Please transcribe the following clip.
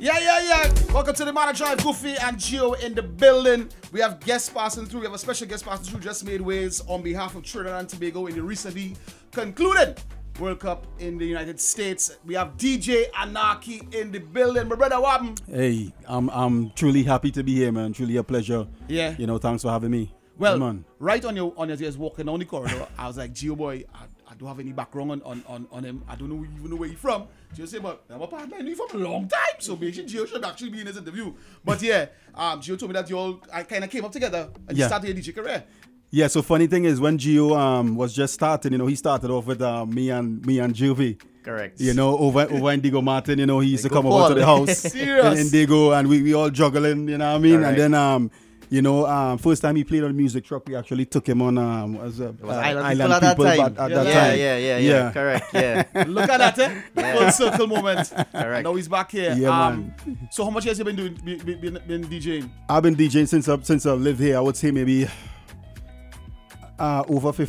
Yeah. Welcome to the Mana Drive. Goofy and Gio in the building. We have guests passing through. We have a special guest passing through. Just made waves on behalf of Trinidad and Tobago in the recently concluded World Cup in the United States. We have DJ Anarchy in the building. My brother, what happened? Hey, I'm truly happy to be here, man. Truly a pleasure. Yeah. Thanks for having me. Well, man. right on your just walking down the corridor, I was like, Gio boy, I don't have any background on him. I don't even know where he's from. Gio said, but I'm a partner. I knew you from a long time. So basically, Gio should actually be in this interview. But yeah, Gio told me that I kind of came up together and you started your DJ career. Yeah, so funny thing is when Gio was just starting, he started off with me and Jervy. Correct. Over in Diego Martin, he used to come over to the house in Diego and we all juggling, you know what I mean? Right. And then first time he played on the music truck, we actually took him on Island People at that time. at that time. Yeah. Correct. Yeah. Look at that, full circle moment. Correct. Now he's back here. Yeah, man. So how much years have you been doing been DJing? I've been DJing since I lived here. I would say maybe over